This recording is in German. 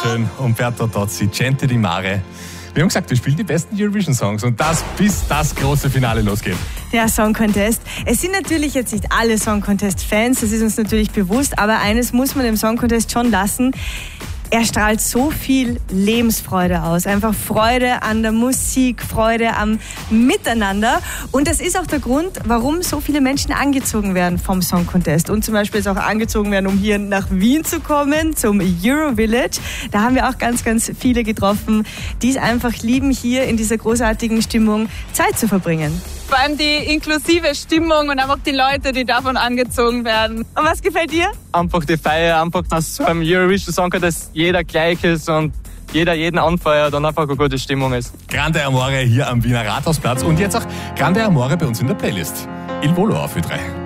Schön, Umberto Tozzi, Gente di Mare. Wir haben gesagt, wir spielen die besten Eurovision-Songs und das bis das große Finale losgeht. Der Song Contest. Es sind natürlich jetzt nicht alle Song Contest-Fans, das ist uns natürlich bewusst, aber eines muss man dem Song Contest schon lassen. Er strahlt so viel Lebensfreude aus. Einfach Freude an der Musik, Freude am Miteinander. Und das ist auch der Grund, warum so viele Menschen angezogen werden vom Song Contest. Und zum Beispiel jetzt auch angezogen werden, um hier nach Wien zu kommen, zum Euro Village. Da haben wir auch ganz, ganz viele getroffen, die es einfach lieben, hier in dieser großartigen Stimmung Zeit zu verbringen. Vor allem die inklusive Stimmung und einfach die Leute, die davon angezogen werden. Und was gefällt dir? Einfach die Feier, einfach, dass beim Eurovision Song Contest jeder gleich ist und jeder jeden anfeuert und einfach eine gute Stimmung ist. Grande Amore hier am Wiener Rathausplatz und jetzt auch Grande Amore bei uns in der Playlist. Il Volo auf Ö3.